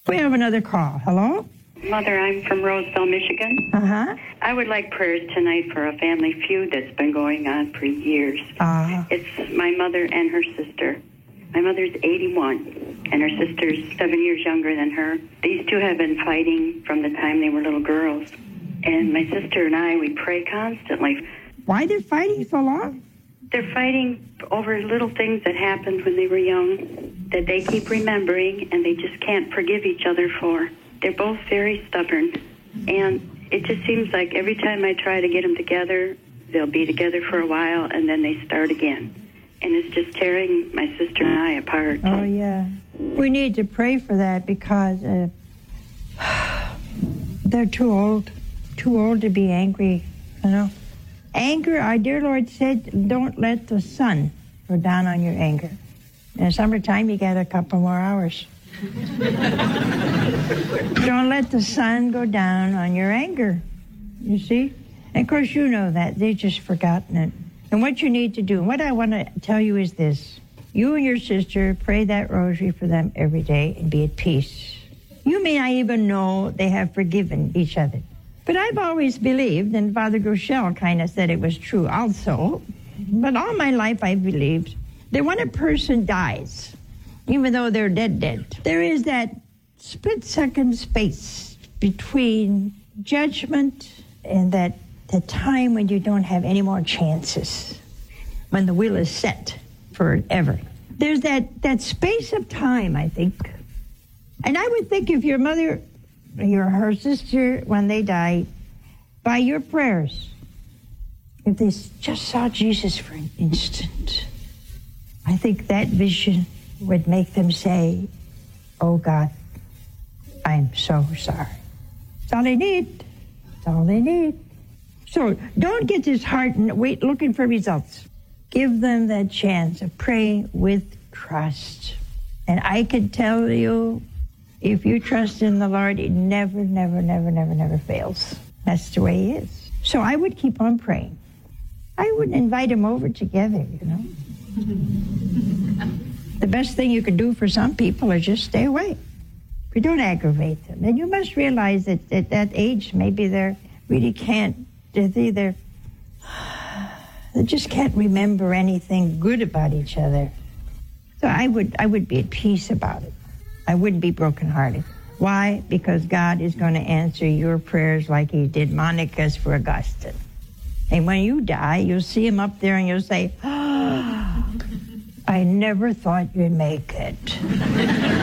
We have another call. Hello? Mother, I'm from Roseville, Michigan. Uh-huh. I would like prayers tonight for a family feud that's been going on for years. It's my mother and her sister. My mother's 81, and her sister's 7 years younger than her. These two have been fighting from the time they were little girls. And my sister and I, we pray constantly. Why they're fighting so long? They're fighting over little things that happened when they were young that they keep remembering and they just can't forgive each other for. They're both very stubborn. And it just seems like every time I try to get them together, they'll be together for a while and then they start again. And it's just tearing my sister and I apart. Oh, yeah. We need to pray for that because they're too old to be angry, you know. Anger, our dear Lord said, don't let the sun go down on your anger. In the summertime, you get a couple more hours. Don't let the sun go down on your anger, you see? And of course, you know that. They've just forgotten it. And what you need to do, what I want to tell you is this. You and your sister pray that rosary for them every day and be at peace. You may not even know they have forgiven each other. But I've always believed, and Father Groeschel kind of said it was true also, but all my life I believed that when a person dies, even though they're dead, there is that split-second space between judgment and that the time when you don't have any more chances, when the will is set forever. There's that space of time, I think. And I would think if your mother... her sister, when they died, by your prayers, if they just saw Jesus for an instant, I think that vision would make them say, oh God, I'm so sorry. That's all they need. That's all they need. So don't get disheartened, wait, looking for results. Give them that chance of praying with trust. And I can tell you, if you trust in the Lord, it never fails. That's the way He is. So I would keep on praying. I would invite them over together, you know. The best thing you can do for some people is just stay away. If you don't aggravate them. And you must realize that at that age, maybe they really can't, they just can't remember anything good about each other. So I would be at peace about it. I wouldn't be brokenhearted. Why? Because God is going to answer your prayers like He did Monica's for Augustine. And when you die, you'll see Him up there and you'll say, I never thought you'd make it.